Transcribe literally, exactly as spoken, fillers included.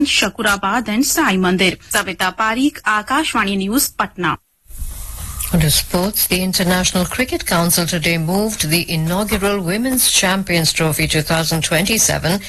Shakurabad and Sai Mandir. Savita Parikh, Akashvani News, Patna. To sports, the International Cricket Council today moved the inaugural Women's Champions Trophy twenty twenty-seven